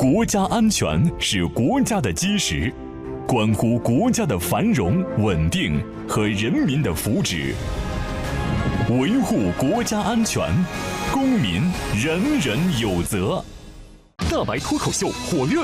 国家安全是国家的基石，关乎国家的繁荣稳定和人民的福祉。维护国家安全，公民人人有责。大白脱口秀火热